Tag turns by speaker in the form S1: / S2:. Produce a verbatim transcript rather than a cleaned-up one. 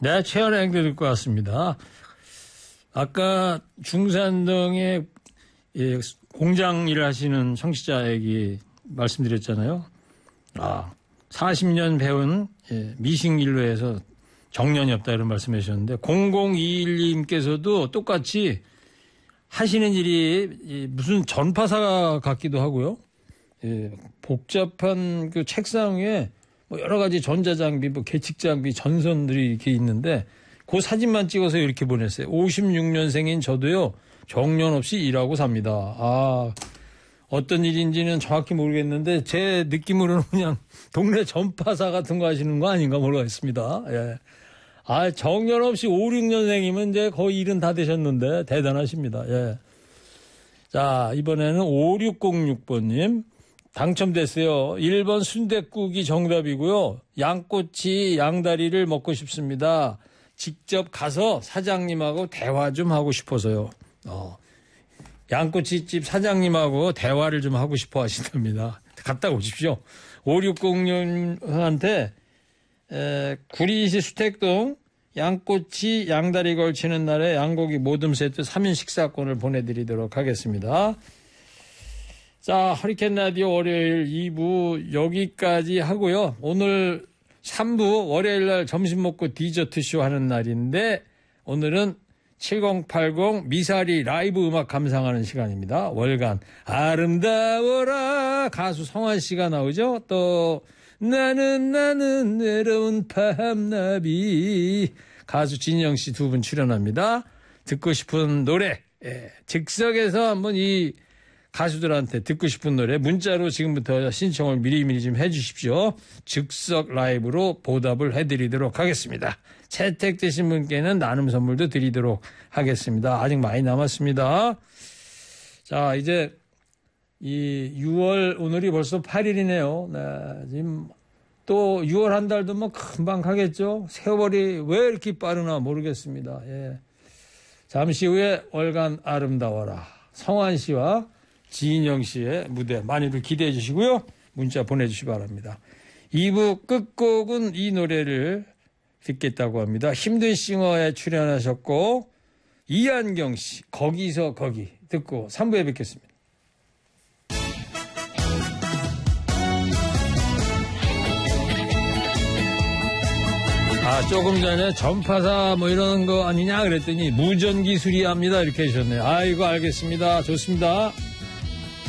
S1: 네, 최연의 행도 듣고 왔습니다. 아까 중산동에 예, 공장 일을 하시는 청취자에게 말씀드렸잖아요. 아, 사십 년 배운 예, 미싱일로에서 정년이 없다 이런 말씀해 주셨는데 공공이일님께서도 똑같이 하시는 일이 무슨 전파사 같기도 하고요. 예, 복잡한 그 책상 위에 뭐 여러 가지 전자장비, 뭐 계측장비, 전선들이 이렇게 있는데 그 사진만 찍어서 이렇게 보냈어요. 오십육 년생인 저도요. 정년 없이 일하고 삽니다. 아, 어떤 일인지는 정확히 모르겠는데 제 느낌으로는 그냥 동네 전파사 같은 거 하시는 거 아닌가 모르겠습니다. 예. 아, 정년 없이 오십육 년생이면 이제 거의 일은 다 되셨는데 대단하십니다. 예. 자, 이번에는 오육공육 번님. 당첨됐어요. 일 번 순댓국이 정답이고요. 양꼬치 양다리를 먹고 싶습니다. 직접 가서 사장님하고 대화 좀 하고 싶어서요. 어, 양꼬치집 사장님하고 대화를 좀 하고 싶어 하신답니다. 갔다 오십시오. 오육공육한테 구리시 수택동 양꼬치 양다리 걸치는 날에 양고기 모듬 세트 삼 인 식사권을 보내드리도록 하겠습니다. 자, 허리케인 라디오 월요일 이 부 여기까지 하고요. 오늘 삼 부 월요일 날 점심 먹고 디저트쇼 하는 날인데 오늘은 칠공팔공 미사리 라이브 음악 감상하는 시간입니다. 월간 아름다워라 가수 성환 씨가 나오죠. 또 나는 나는 외로운 밤나비 가수 진영 씨 두 분 출연합니다. 듣고 싶은 노래 예, 즉석에서 한번 이 가수들한테 듣고 싶은 노래 문자로 지금부터 신청을 미리미리 좀 해 주십시오. 즉석 라이브로 보답을 해드리도록 하겠습니다. 채택되신 분께는 나눔 선물도 드리도록 하겠습니다. 아직 많이 남았습니다. 자, 이제 이 유월 오늘이 벌써 팔 일이네요. 네, 지금 또 유월 한 달도 뭐 금방 가겠죠. 세월이 왜 이렇게 빠르나 모르겠습니다. 예. 잠시 후에 월간 아름다워라 성환 씨와 지인영 씨의 무대 많이들 기대해 주시고요. 문자 보내주시기 바랍니다. 이 부 끝곡은 이 노래를 듣겠다고 합니다. 힘든 싱어에 출연하셨고 이한경 씨 거기서 거기 듣고 삼 부에 뵙겠습니다. 아, 조금 전에 전파사 뭐 이러는 거 아니냐 그랬더니 무전기 수리합니다 이렇게 해주셨네요. 아이고 알겠습니다. 좋습니다.